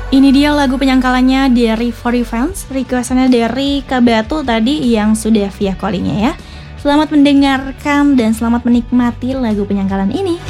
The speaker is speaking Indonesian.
Ini dia lagu penyangkalannya dari For You Fans, requestannya dari Kak Batu tadi yang sudah via callingnya ya. Selamat mendengarkan dan selamat menikmati lagu penyangkalan ini.